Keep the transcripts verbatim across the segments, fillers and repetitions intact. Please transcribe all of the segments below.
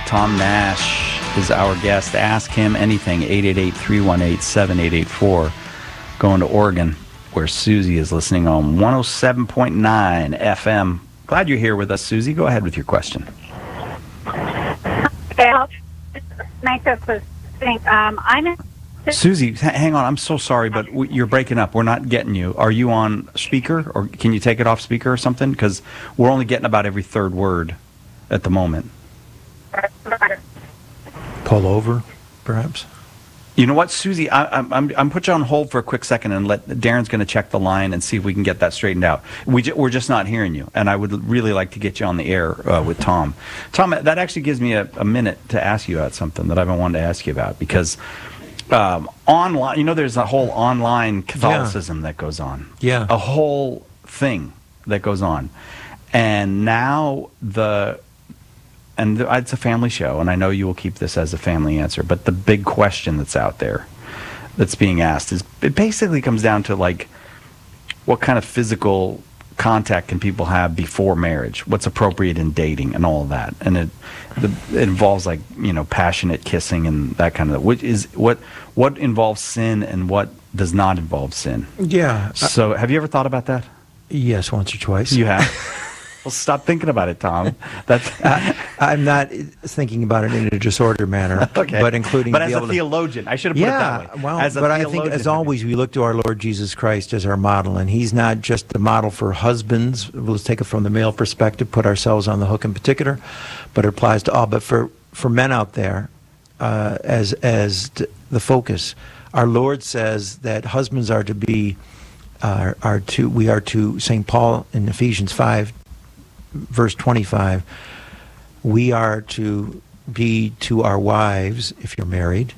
Tom Nash is our guest. Ask him anything. eight eight eight, three one eight, seven eight eight four. Going to Oregon, where Susie is listening on one oh seven point nine F M. Glad you're here with us, Susie. Go ahead with your question. Okay, I'll make this a thing. Um, I'm in Susie, hang on. I'm so sorry, but w- you're breaking up. We're not getting you. Are you on speaker, or can you take it off speaker or something? Because we're only getting about every third word at the moment. Pull over, perhaps? You know what, Susie? I, I'm I'm I'm put you on hold for a quick second, and let Darren's going to check the line and see if we can get that straightened out. We j- we're just not hearing you, and I would really like to get you on the air uh, with Tom. Tom, that actually gives me a, a minute to ask you about something that I've been wanting to ask you about, because um, online, you know, there's a whole online Catholicism yeah. that goes on. Yeah, a whole thing that goes on, and now the. And it's a family show, and I know you will keep this as a family answer, but the big question that's out there that's being asked is, it basically comes down to, like, what kind of physical contact can people have before marriage? What's appropriate in dating and all of that? And it, the, it involves, like, you know, passionate kissing and that kind of, which is what what involves sin and what does not involve sin. Yeah. So have you ever thought about that? Yes, once or twice. You have? Well, stop thinking about it, Tom. That's uh, I'm not thinking about it in a disordered manner, okay. but including. But as a theologian, I should have put yeah, it that way. well, as a but I think, as always, we look to our Lord Jesus Christ as our model, and He's not just the model for husbands. Let's take it from the male perspective, put ourselves on the hook in particular, but it applies to all. But for for men out there, uh, as as the focus, our Lord says that husbands are to be, uh, are to we are to Saint Paul in Ephesians five. Verse twenty-five, we are to be to our wives, if you're married,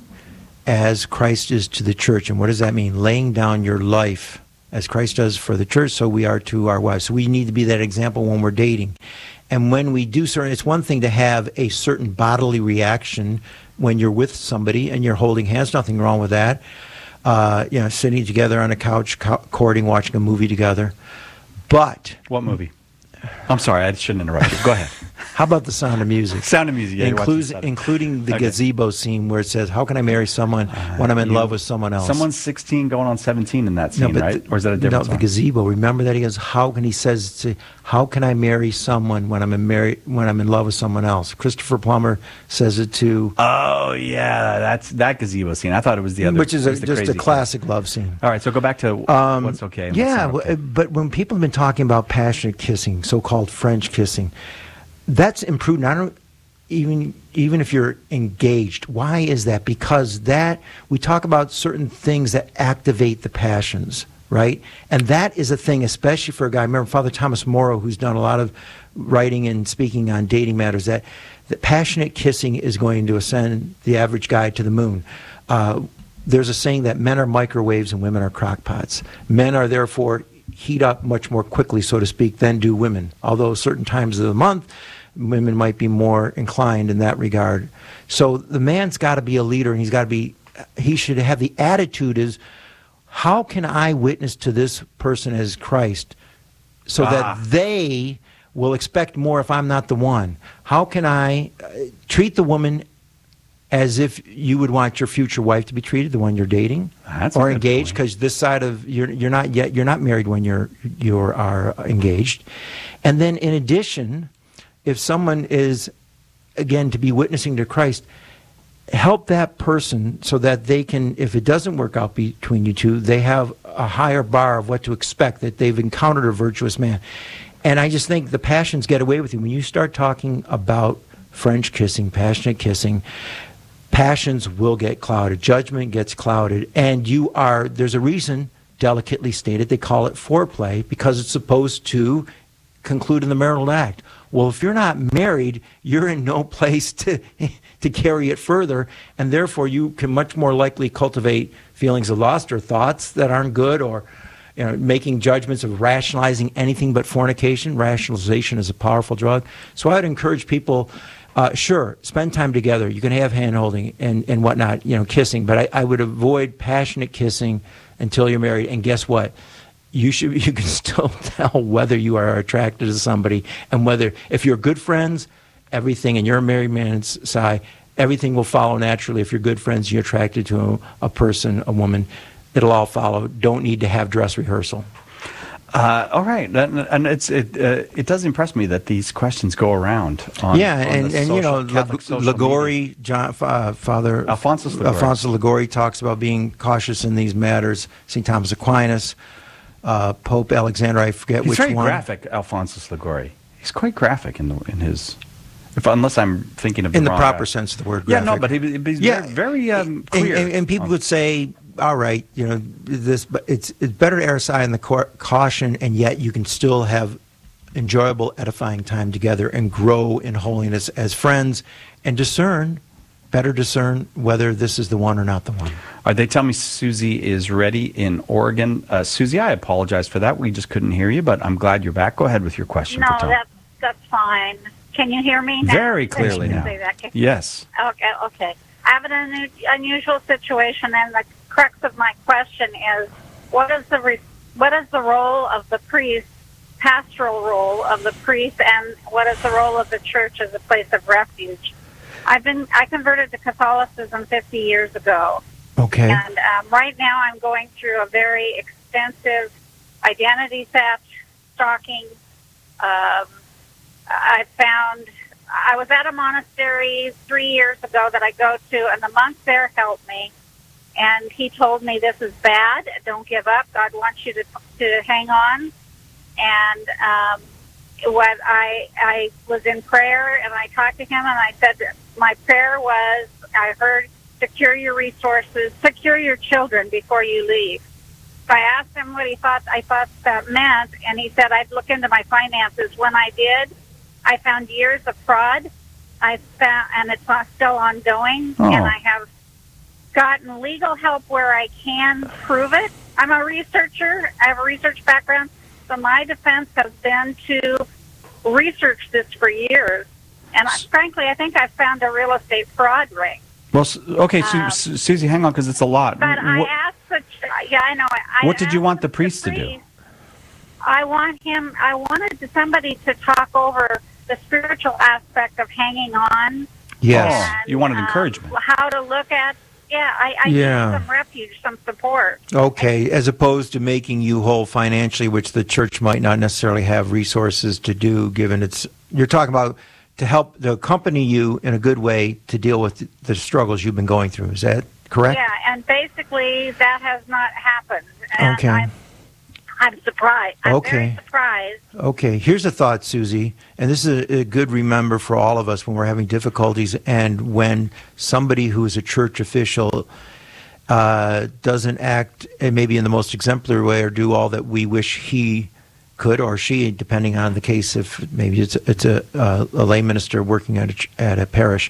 as Christ is to the church. And what does that mean? Laying down your life as Christ does for the church, so we are to our wives. So we need to be that example when we're dating. And when we do certain, it's one thing to have a certain bodily reaction when you're with somebody and you're holding hands, nothing wrong with that. Uh, you know, sitting together on a couch, courting, watching a movie together. But... What movie? I'm sorry, I shouldn't interrupt you. Go ahead. How about The Sound of Music? Sound of Music, yeah. Includes, including the okay. gazebo scene where it says, how can I marry someone when I'm in you, love with someone else? Someone's sixteen going on seventeen in that scene, no, right? The, or is that a different No, song? The gazebo. Remember that? He goes, how can he says, to, how can I marry someone when I'm in marry, when I'm in love with someone else? Christopher Plummer says it too. Oh, yeah, that's that gazebo scene. I thought it was the other. Which is a, just a classic scene. love scene. All right, so go back to um, what's okay and yeah, what's not okay. But when people have been talking about passionate kissing, so-called French kissing, that's improved. I don't even even if you're engaged. Why is that? Because that we talk about certain things that activate the passions, right? And that is a thing, especially for a guy. I remember Father Thomas Morrow, who's done a lot of writing and speaking on dating matters, that, that passionate kissing is going to ascend the average guy to the moon. Uh, there's a saying that men are microwaves and women are crockpots. Men are therefore heat up much more quickly, so to speak, than do women. Although certain times of the month, women might be more inclined in that regard. So the man's got to be a leader, and he's got to be, he should have the attitude is, how can I witness to this person as Christ so ah. that they will expect more if I'm not the one? How can I uh, treat the woman as if you would want your future wife to be treated, the one you're dating, That's or engaged? Because this side of you're you're not yet you're not married when you're you are engaged, and then in addition, if someone is again to be witnessing to Christ, help that person so that they can, if it doesn't work out between you two, they have a higher bar of what to expect, that they've encountered a virtuous man. And I just think the passions get away with you when you start talking about French kissing, passionate kissing. Passions will get clouded. Judgment gets clouded. And you are, there's a reason, delicately stated, they call it foreplay, because it's supposed to conclude in the marital act. Well, if you're not married, you're in no place to to carry it further, and therefore you can much more likely cultivate feelings of lust or thoughts that aren't good, or you know, making judgments of rationalizing anything but fornication. Rationalization is a powerful drug. So I'd encourage people, Uh, sure, spend time together. You can have hand-holding and, and whatnot, you know, kissing. But I, I would avoid passionate kissing until you're married. And guess what? You should you can still tell whether you are attracted to somebody and whether, if you're good friends everything, and you're a married man's side, everything will follow naturally. If you're good friends, you're attracted to a, a person, a woman, it'll all follow. Don't need to have dress rehearsal. Uh, all right, and, and it's it uh, it does impress me that these questions go around. On, yeah, on and, the and social, you know, Catholic social Liguori, media. John, uh, Father Alphonsus Liguori. Alphonsus Liguori talks about being cautious in these matters. Saint Thomas Aquinas, uh, Pope Alexander, I forget He's which very one. graphic, Alphonsus Liguori. He's quite graphic in the, in his, if unless I'm thinking of in the, the wrong proper guy. sense of the word. Yeah, Graphic. no, but he, he's Yeah, very, very um, and, clear. and, and people on- would say, all right, you know, this, but it's it's better to err aside in the cau- caution, and yet you can still have enjoyable, edifying time together and grow in holiness as friends and discern, better discern whether this is the one or not the one. All right, they tell me Susie is ready in Oregon. Uh, Susie, I apologize for that. We just couldn't hear you, but I'm glad you're back. Go ahead with your question. No, for Tom. that's that's fine. Can you hear me now? Very Can you clearly now. say that? Can- Yes. Okay, okay. I have an unu- unusual situation, and the crux of my question is, what is the re- what is the role of the priest, pastoral role of the priest, and what is the role of the church as a place of refuge? I've been I converted to Catholicism fifty years ago, Okay. and um, right now I'm going through a very extensive identity theft, stalking. Um, I found. I was at a monastery three years ago that I go to, and the monk there helped me. And he told me, this is bad. Don't give up. God wants you to to hang on. And um, what I I was in prayer, and I talked to him, and I said, my prayer was, I heard, secure your resources, secure your children before you leave. So I asked him what he thought I thought that meant, and he said I'd look into my finances. When I did, I found years of fraud. I found, and it's not still ongoing. Oh. And I have gotten legal help where I can prove it. I'm a researcher. I have a research background, so my defense has been to research this for years. And I, frankly, I think I've found a real estate fraud ring. Well, Su- okay, Su- Um, Su- Susie, hang on, because it's a lot. But I What- asked the yeah, I know. I What did you asked want the priest to do? I want him. I wanted somebody to talk over the spiritual aspect of hanging on. Yes. Oh, you wanted um, encouragement. How to look at. Yeah, I, I Yeah. need some refuge, some support. Okay, as opposed to making you whole financially, which the church might not necessarily have resources to do, given its. You're talking about to help to accompany you in a good way to deal with the struggles you've been going through. Is that correct? Yeah, and basically that has not happened. And Okay. I'm, I'm surprised. I'm Okay. very surprised. Okay, here's a thought, Susie, and this is a, a good remember for all of us when we're having difficulties and when somebody who is a church official uh, doesn't act uh, maybe in the most exemplary way or do all that we wish he could or she, depending on the case, if maybe it's a, it's a, uh, a lay minister working at a, ch- at a parish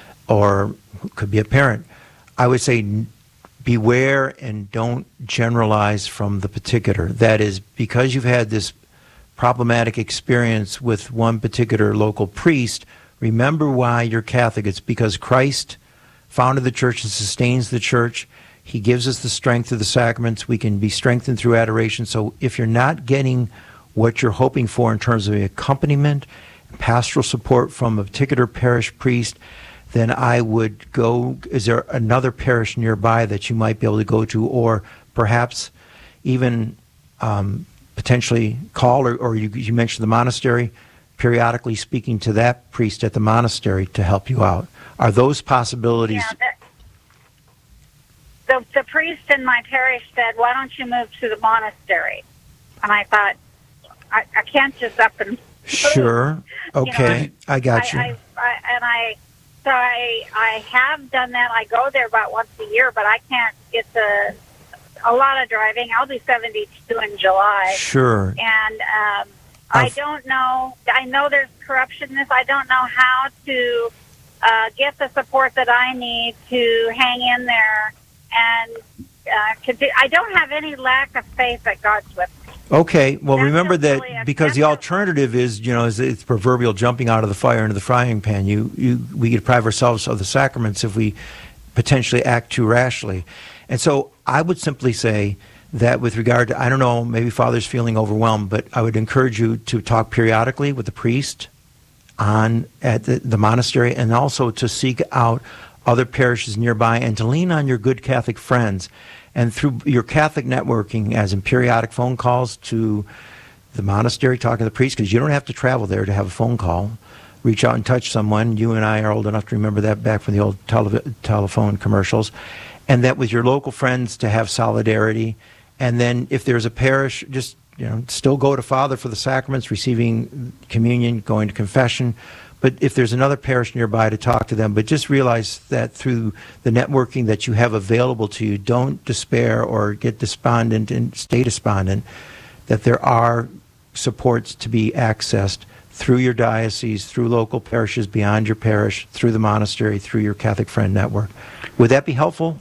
or could be a parent. I would say n- beware and don't generalize from the particular. That is, because you've had this problematic experience with one particular local priest, remember why you're Catholic. It's because Christ founded the church and sustains the church. He gives us the strength of the sacraments. We can be strengthened through adoration. So if you're not getting what you're hoping for in terms of accompaniment, pastoral support from a particular parish priest, then I would go, is there another parish nearby that you might be able to go to, or perhaps even um, potentially call, or, or you, you mentioned the monastery, periodically speaking to that priest at the monastery to help you out. Are those possibilities? Yeah, that, the, the priest in my parish said, why don't you move to the monastery? And I thought, I, I can't just up and Sure. Okay. You know, I got you. I, I, and I, so I, I have done that. I go there about once a year, but I can't. It's a, a lot of driving. I'll be seventy-two in July. Sure. And um, I I've- don't know. I know there's corruption in this. I don't know how to uh, get the support that I need to hang in there. And uh, conti- I don't have any lack of faith that God's with me. Okay, well, That's remember just that really a- because the that's a- alternative is, you know, is it's proverbial jumping out of the fire into the frying pan. You, you, we deprive ourselves of the sacraments if we potentially act too rashly. And so I would simply say that with regard to, I don't know, maybe Father's feeling overwhelmed, but I would encourage you to talk periodically with the priest on at the, the monastery, and also to seek out other parishes nearby and to lean on your good Catholic friends. And through your Catholic networking, as in periodic phone calls to the monastery, talking to the priest, because you don't have to travel there to have a phone call. Reach out and touch someone. You and I are old enough to remember that back from the old tele- telephone commercials. And that with your local friends to have solidarity. And then if there's a parish, just you know, still go to Father for the sacraments, receiving communion, going to confession. But if there's another parish nearby, to talk to them. But just realize that through the networking that you have available to you, don't despair or get despondent and stay despondent, that there are supports to be accessed through your diocese, through local parishes, beyond your parish, through the monastery, through your Catholic friend network. Would that be helpful?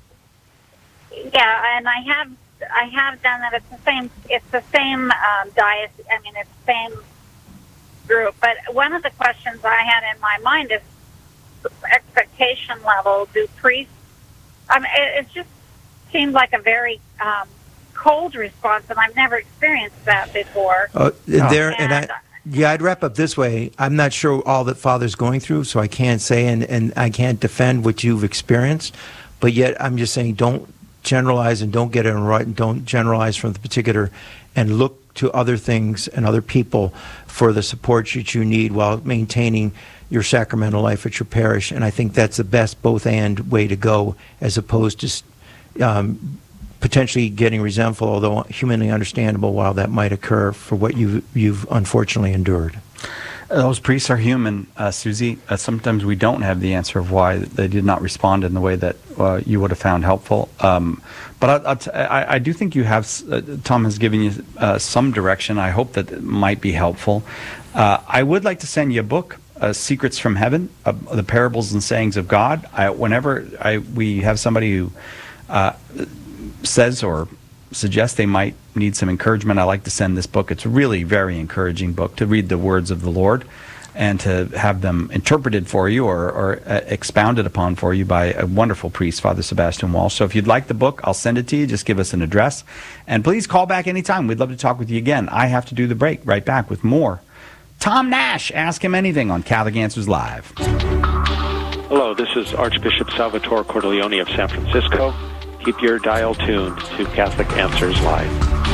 Yeah, and I have I have done that. It's the same. It's the same um, diocese. I mean, it's the same group. But one of the questions I had in my mind is expectation level. Do priests? I mean, it, it just seemed like a very um, cold response, and I've never experienced that before. Uh, there, and, and I, yeah, I'd wrap up this way. I'm not sure all that Father's going through, so I can't say, and, and I can't defend what you've experienced. But yet, I'm just saying, don't generalize and don't get it right, and don't generalize from the particular, and look to other things and other people for the support that you need while maintaining your sacramental life at your parish. And I think that's the best both and way to go, as opposed to um, potentially getting resentful, although humanly understandable while that might occur for what you you've unfortunately endured. Those priests are human, uh, Susie. Uh, sometimes we don't have the answer of why they did not respond in the way that uh, you would have found helpful. Um, but I, I, t- I, I do think you have, uh, Tom has given you uh, some direction. I hope that it might be helpful. Uh, I would like to send you a book, uh, Secrets from Heaven, uh, the Parables and Sayings of God. I, whenever I, we have somebody who uh, says or suggest they might need some encouragement, I like to send this book. It's a really very encouraging book to read the words of the Lord and to have them interpreted for you or, or uh, expounded upon for you by a wonderful priest, Father Sebastian Walsh. So if you'd like the book, I'll send it to you. Just give us an address. And please call back anytime. We'd love to talk with you again. I have to do the break. Right back with more Tom Nash. Ask Him Anything on Catholic Answers Live. Hello, this is Archbishop Salvatore Cordileone of San Francisco. Keep your dial tuned to Catholic Answers Live.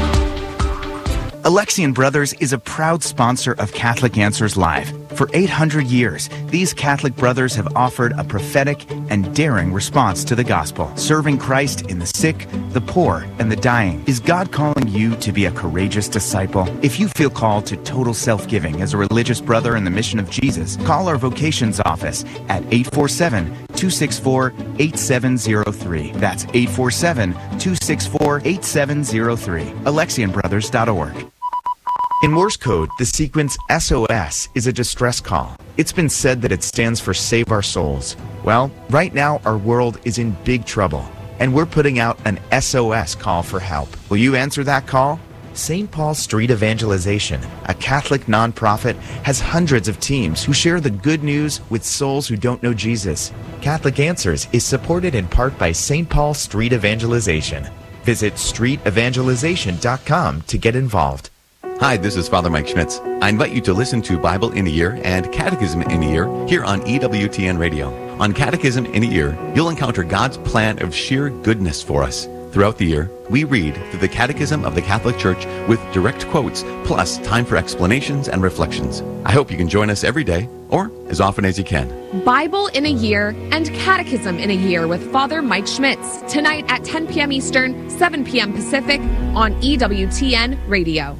Alexian Brothers is a proud sponsor of Catholic Answers Live. For eight hundred years, these Catholic brothers have offered a prophetic and daring response to the gospel, serving Christ in the sick, the poor, and the dying. Is God calling you to be a courageous disciple? If you feel called to total self-giving as a religious brother in the mission of Jesus, call our vocations office at eight four seven, two six four, eight seven zero three. That's eight four seven, two six four, eight seven zero three. Alexian Brothers dot org. In Morse code, the sequence S O S is a distress call. It's been said that it stands for Save Our Souls. Well, right now our world is in big trouble, and we're putting out an S O S call for help. Will you answer that call? Saint Paul Street Evangelization, a Catholic nonprofit, has hundreds of teams who share the good news with souls who don't know Jesus. Catholic Answers is supported in part by Saint Paul Street Evangelization. Visit street evangelization dot com to get involved. Hi, this is Father Mike Schmitz. I invite you to listen to Bible in a Year and Catechism in a Year here on E W T N Radio. On Catechism in a Year, you'll encounter God's plan of sheer goodness for us. Throughout the year, we read through the Catechism of the Catholic Church with direct quotes, plus time for explanations and reflections. I hope you can join us every day, or as often as you can. Bible in a Year and Catechism in a Year with Father Mike Schmitz, tonight at ten p.m. Eastern, seven p.m. Pacific on E W T N Radio.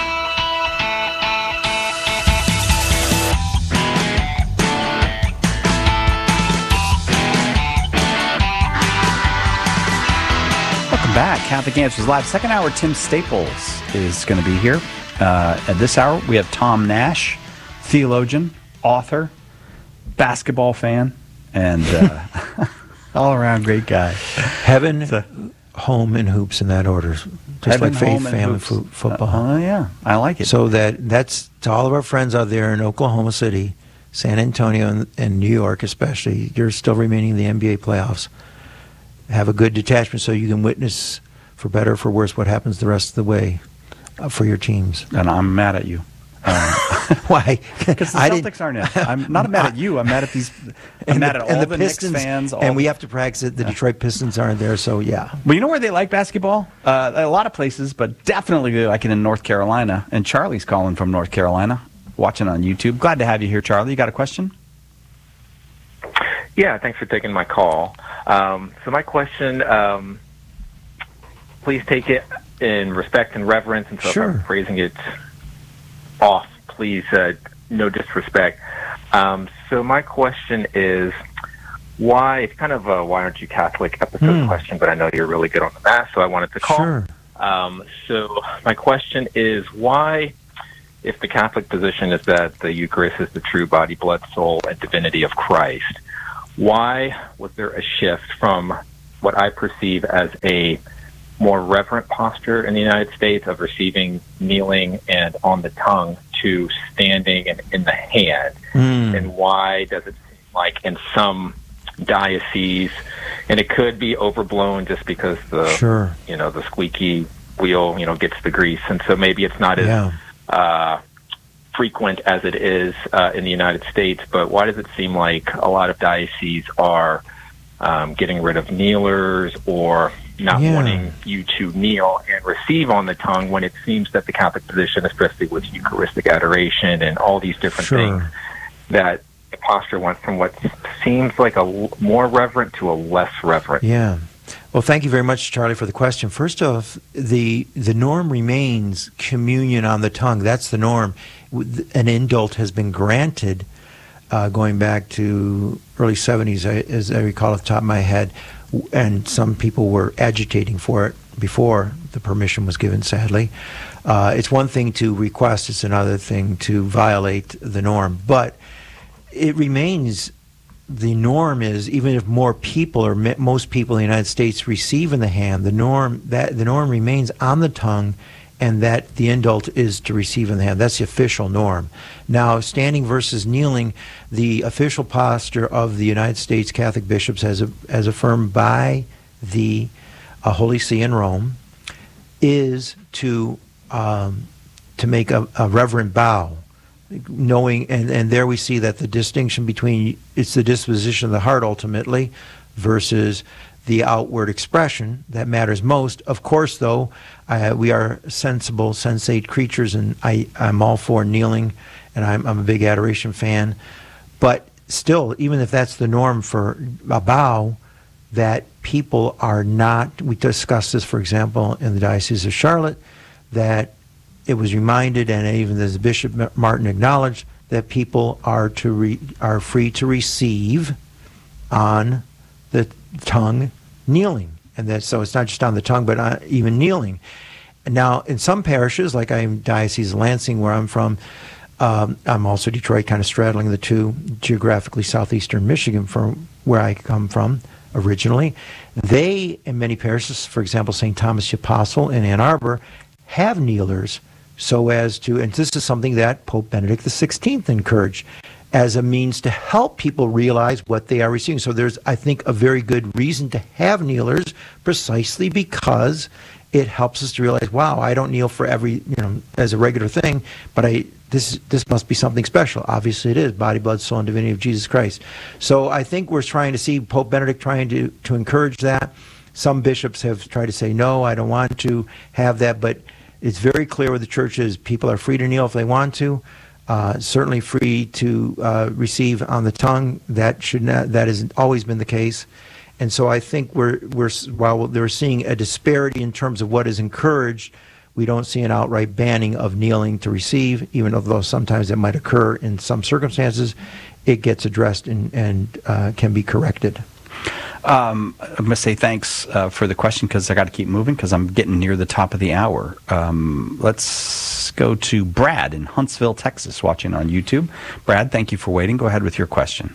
Back, Catholic Answers Live. Second hour, Tim Staples is going to be here. Uh, at this hour, we have Tom Nash, theologian, author, basketball fan, and uh, all-around great guy. Heaven, so, home, and hoops in that order. Just heaven, like faith, family, fo- football. Oh, uh, yeah. I like it. So that that's to all of our friends out there in Oklahoma City, San Antonio, and, and New York especially. You're still remaining in the N B A playoffs. Have a good detachment so you can witness, for better or for worse, what happens the rest of the way uh, for your teams. And I'm mad at you. Uh, Why? Because the I Celtics didn't- aren't in. I'm not mad at you. I'm mad at these. I'm and mad the, at all and the, the, Pistons, Knicks fans. All and we the- have to practice it. The Detroit Pistons aren't there, so yeah. Well, you know where they like basketball? Uh, a lot of places, but definitely they like it in North Carolina. And Charlie's calling from North Carolina, watching on YouTube. Glad to have you here, Charlie. You got a question? Yeah, thanks for taking my call. Um, so my question, um, please take it in respect and reverence, and so Sure. if I'm phrasing it off, please, uh, no disrespect. Um, so my question is, why, it's kind of a why aren't you Catholic episode Hmm. question, but I know you're really good on the math, so I wanted to call. Sure. Um, so my question is, why, if the Catholic position is that the Eucharist is the true body, blood, soul, and divinity of Christ, why was there a shift from what I perceive as a more reverent posture in the United States of receiving, kneeling, and on the tongue to standing and in the hand? Mm. And why does it seem like in some dioceses, and it could be overblown just because the Sure. you know the squeaky wheel you know gets the grease, and so maybe it's not as Yeah. uh, frequent as it is uh, in the United States, but why does it seem like a lot of dioceses are um, getting rid of kneelers or not Yeah. wanting you to kneel and receive on the tongue, when it seems that the Catholic position, especially with Eucharistic adoration and all these different Sure. things, that the posture went from what seems like a l- more reverent to a less reverent? Yeah. Well, thank you very much, Charlie, for the question. First off, the the norm remains communion on the tongue. That's the norm. With- An indult has been granted uh, going back to early seventies, I- as I recall off the top of my head, w- and some people were agitating for it before the permission was given, sadly. Uh, it's one thing to request, it's another thing to violate the norm. But it remains, the norm is, even if more people or m- most people in the United States receive in the hand, the norm that the norm remains on the tongue, and that the indult is to receive in the hand. That's the official norm. Now, standing versus kneeling, the official posture of the United States Catholic bishops, as a, as affirmed by the uh, Holy See in Rome, is to um, to make a, a reverent bow, knowing, and, and there we see that the distinction between, it's the disposition of the heart ultimately versus the outward expression that matters most. Of course, though, uh, we are sensible, sensate creatures, and I, I'm all for kneeling, and I'm, I'm a big adoration fan. But still, even if that's the norm for a bow, that people are not, we discussed this, for example, in the Diocese of Charlotte, that it was reminded, and even as Bishop Martin acknowledged, that people are to re, are free to receive on the tongue kneeling, and that so it's not just on the tongue, but on, even kneeling. Now, in some parishes, like I'm Diocese of Lansing, where I'm from, um, I'm also Detroit, kind of straddling the two, geographically southeastern Michigan, from where I come from originally. They, in many parishes, for example, Saint Thomas the Apostle in Ann Arbor, have kneelers, so as to, and this is something that Pope Benedict the sixteenth encouraged, as a means to help people realize what they are receiving. So there's, I think, a very good reason to have kneelers, precisely because it helps us to realize, wow, I don't kneel for every, you know, as a regular thing, but I this this must be something special. Obviously it is, body, blood, soul, and divinity of Jesus Christ. So I think we're trying to see Pope Benedict trying to, to encourage that. Some bishops have tried to say, no, I don't want to have that, but it's very clear where the church is. People are free to kneel if they want to. Uh, certainly free to uh, receive on the tongue. That should not, that has always been the case. And so I think we're we're while they're seeing a disparity in terms of what is encouraged, we don't see an outright banning of kneeling to receive, even though sometimes it might occur in some circumstances. It gets addressed and and uh, can be corrected. Um, I'm going to say thanks uh, for the question, because I got to keep moving because I'm getting near the top of the hour. Um, let's go to Brad in Huntsville, Texas, watching on YouTube. Brad, thank you for waiting. Go ahead with your question.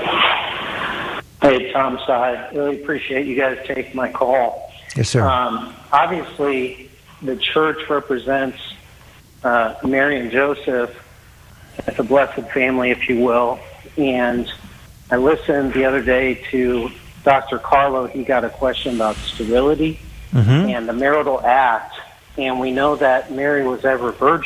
Hey, Tom Sy. Really appreciate you guys taking my call. Yes, sir. Um, obviously, the church represents uh, Mary and Joseph as a blessed family, if you will. And I listened the other day to Doctor Carlo. He got a question about sterility Mm-hmm. and the marital act. And we know that Mary was ever virgin.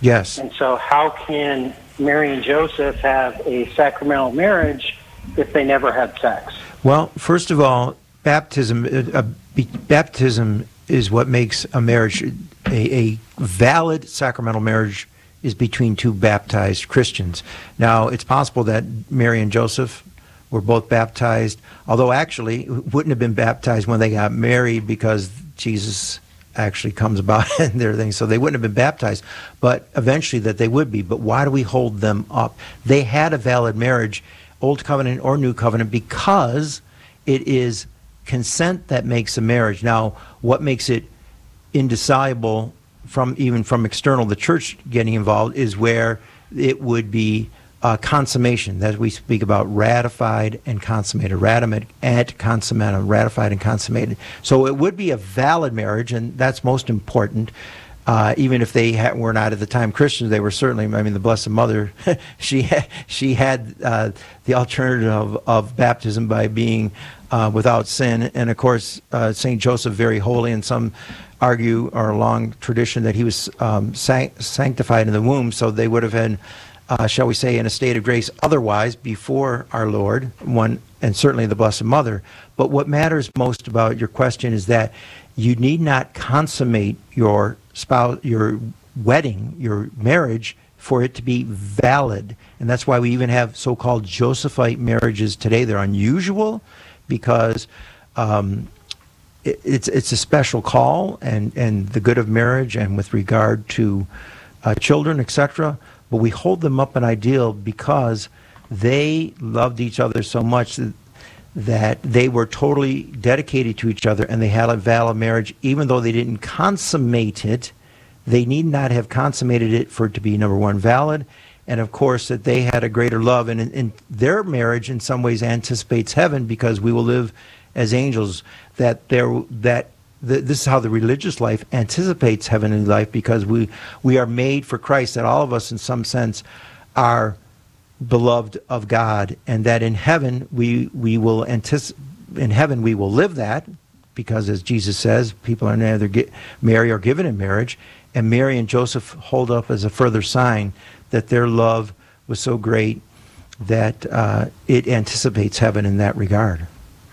Yes. And so how can Mary and Joseph have a sacramental marriage if they never had sex? Well, first of all, baptism uh, uh, be, baptism is what makes a marriage a, a valid sacramental marriage is between two baptized Christians. Now, it's possible that Mary and Joseph were both baptized, although actually wouldn't have been baptized when they got married because Jesus actually comes about and their thing, so they wouldn't have been baptized, but eventually that they would be. But why do we hold them up? They had a valid marriage, Old Covenant or New Covenant, because it is consent that makes a marriage. Now, what makes it indissoluble from even from external, the church getting involved, is where it would be uh, consummation, that we speak about ratified and consummated, ratimate et consummatum, ratified and consummated. So it would be a valid marriage, and that's most important. Uh, even if they ha- were not at the time Christians, they were certainly, I mean, the Blessed Mother, she, ha- she had uh, the alternative of, of baptism by being uh, without sin. And of course, uh, Saint Joseph, very holy, and some argue, or a long tradition, that he was um, sanct- sanctified in the womb, so they would have been, uh, shall we say, in a state of grace otherwise before our Lord, one, and certainly the Blessed Mother. But what matters most about your question is that you need not consummate your spouse, your wedding, your marriage, for it to be valid. And that's why we even have so-called Josephite marriages today. They're unusual because um, it, it's it's a special call, and, and the good of marriage, and with regard to uh, children, et cetera. But we hold them up an ideal because they loved each other so much that that they were totally dedicated to each other, and they had a valid marriage. Even though they didn't consummate it, they need not have consummated it for it to be, number one, valid, and of course that they had a greater love. And in, in their marriage in some ways anticipates heaven, because we will live as angels. That there, that the, this is how the religious life anticipates heavenly life, because we we are made for Christ, that all of us in some sense are beloved of God, and that in heaven we we will anticipate, in heaven we will live that, because as Jesus says, people are neither get, marry or given in marriage, and Mary and Joseph hold up as a further sign that their love was so great that uh, it anticipates heaven in that regard.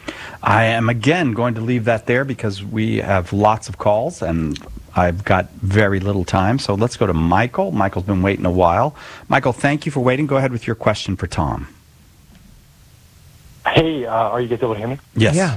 I am again going to leave that there because we have lots of calls and I've got very little time. So let's go to Michael. Michael's been waiting a while. Michael, thank you for waiting. Go ahead with your question for Tom. Hey, uh, are you guys able to hear me? Yes. Yeah.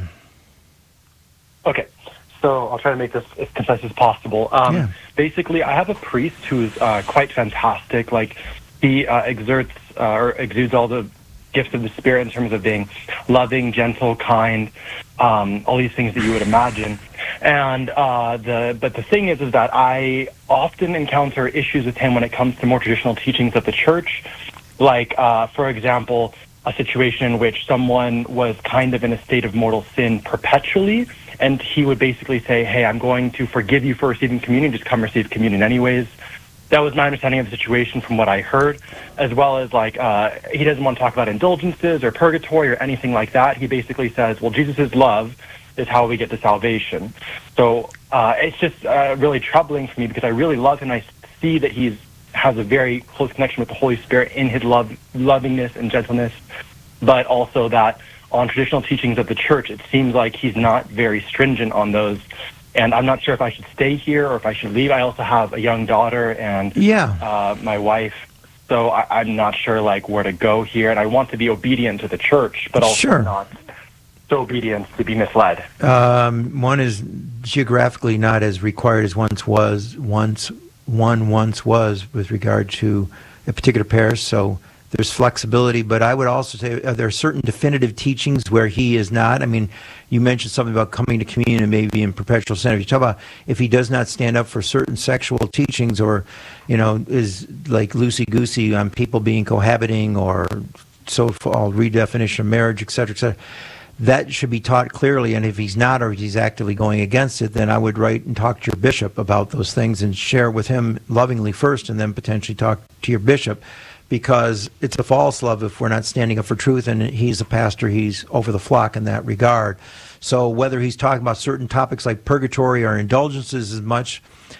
Okay. So I'll try to make this as concise as possible. Um, Yeah. Basically, I have a priest who's uh, quite fantastic. Like, he uh, exerts uh, or exudes all the gifts of the Spirit in terms of being loving, gentle, kind, um, all these things that you would imagine. And uh, the but the thing is, is that I often encounter issues with him when it comes to more traditional teachings of the church. Like, uh, for example, a situation in which someone was kind of in a state of mortal sin perpetually, and he would basically say, hey, I'm going to forgive you for receiving communion, just come receive communion anyways. That was my understanding of the situation from what I heard, as well as, like, uh, he doesn't want to talk about indulgences or purgatory or anything like that. He basically says, well, Jesus' love is how we get to salvation. So uh, it's just uh, really troubling for me, because I really love him. I see that he's has a very close connection with the Holy Spirit in his love, lovingness and gentleness, but also that on traditional teachings of the church, it seems like he's not very stringent on those. And I'm not sure if I should stay here or if I should leave. I also have a young daughter and Yeah. uh, my wife, so I, I'm not sure like where to go here. And I want to be obedient to the church, but also Sure. not so obedient to be misled. Um, one is geographically not as required as once was, once one once was with regard to a particular parish, so there's flexibility. But I would also say uh, there are certain definitive teachings where he is not. I mean, you mentioned something about coming to communion and maybe in perpetual sin. If you talk about if he does not stand up for certain sexual teachings, or, you know, is like loosey-goosey on people being cohabiting, or so-called redefinition of marriage, et cetera, et cetera, that should be taught clearly. And if he's not, or he's actively going against it, then I would write and talk to your bishop about those things and share with him lovingly first, and then potentially talk to your bishop, because it's a false love if we're not standing up for truth. And he's a pastor, he's over the flock in that regard. So whether he's talking about certain topics like purgatory or indulgences as much,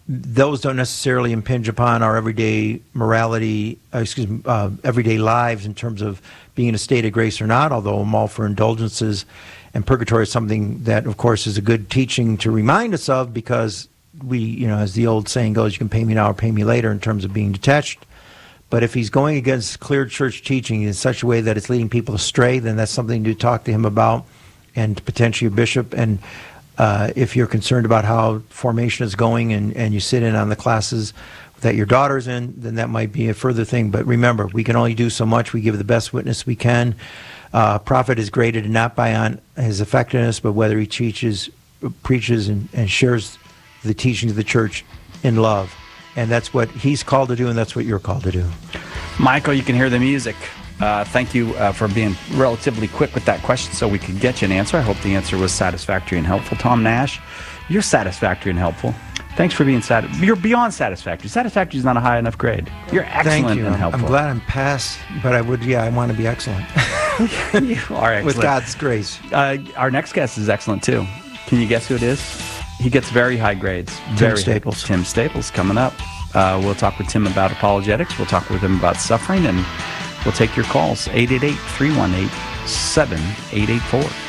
those don't necessarily impinge upon our everyday morality, uh, excuse me, uh, everyday lives in terms of being in a state of grace or not, although I'm all for indulgences. And purgatory is something that, of course, is a good teaching to remind us of, because we, you know, as the old saying goes, you can pay me now or pay me later in terms of being detached. But if he's going against clear church teaching in such a way that it's leading people astray, then that's something to talk to him about, and potentially a bishop. And uh, if you're concerned about how formation is going, and, and you sit in on the classes that your daughter's in, then that might be a further thing. But remember, we can only do so much. We give the best witness we can. Uh, prophet is graded not by on his effectiveness, but whether he teaches, preaches, and, and shares the teachings of the church in love. And that's what he's called to do, and that's what you're called to do. Michael, you can hear the music. Uh, thank you uh, for being relatively quick with that question so we could get you an answer. I hope the answer was satisfactory and helpful. Tom Nash, you're satisfactory and helpful. Thanks for being sat. You're beyond satisfactory. Satisfactory is not a high enough grade. You're excellent Thank you. and helpful. I'm glad I'm past, but I would, yeah, I want to be excellent. You are excellent. With God's grace. Uh, our next guest is excellent, too. Can you guess who it is? He gets very high grades. Tim very Staples. High. Tim Staples coming up. Uh, we'll talk with Tim about apologetics. We'll talk with him about suffering, and we'll take your calls. eight eight eight, three one eight, seven eight eight four.